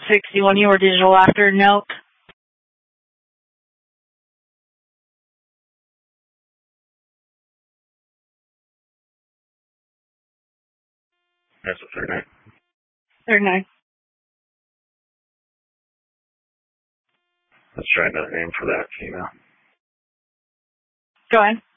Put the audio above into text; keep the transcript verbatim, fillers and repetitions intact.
sixty-one, you were digital after note. That's a third nine. Third nine. Let's try another name for that female. Go ahead.